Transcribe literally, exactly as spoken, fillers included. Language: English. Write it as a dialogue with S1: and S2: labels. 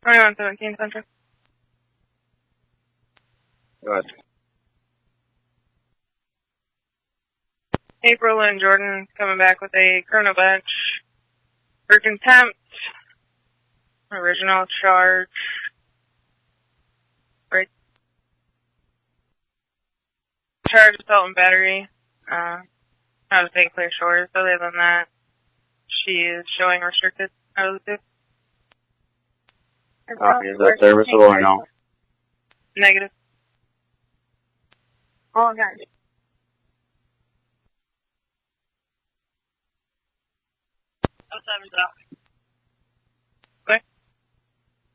S1: twenty-one seventeen Central.
S2: Go ahead.
S1: April and Jordan coming back with a criminal bench for contempt. Original charge. Right. Charge assault and battery. Uh, I was taking clear shores. Other than that, she is showing restricted out of the two.
S2: Copy. Is that serviceable or no?
S1: Negative.
S3: Oh, okay.
S1: What time is that?